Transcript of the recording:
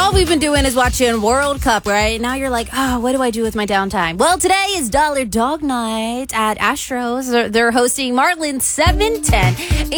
all we've been doing is watching World Cup, right? Now you're like, oh, what do I do with my downtime? Well, today is Dollar Dog Night at Astros. They're hosting Marlins 7-10.